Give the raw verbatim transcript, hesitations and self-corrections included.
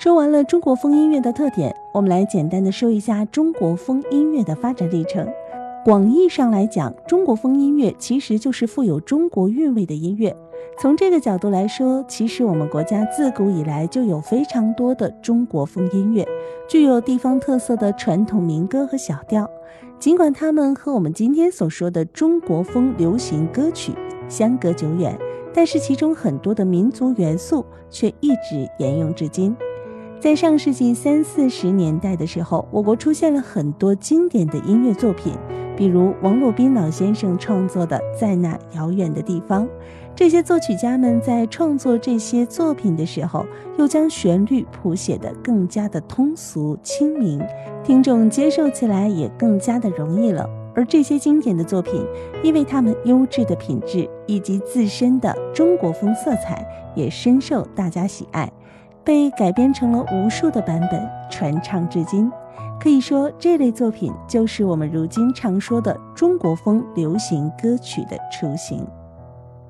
说完了中国风音乐的特点，我们来简单的说一下中国风音乐的发展历程。广义上来讲，中国风音乐其实就是富有中国韵味的音乐。从这个角度来说，其实我们国家自古以来就有非常多的中国风音乐，具有地方特色的传统民歌和小调。尽管它们和我们今天所说的中国风流行歌曲相隔久远，但是其中很多的民族元素却一直沿用至今。在上世纪三四十年代的时候，我国出现了很多经典的音乐作品，比如王洛宾老先生创作的《在那遥远的地方》。这些作曲家们在创作这些作品的时候，又将旋律谱写得更加的通俗亲民，听众接受起来也更加的容易了。而这些经典的作品，因为它们优质的品质以及自身的中国风色彩，也深受大家喜爱，被改编成了无数的版本，传唱至今。可以说，这类作品就是我们如今常说的中国风流行歌曲的雏形。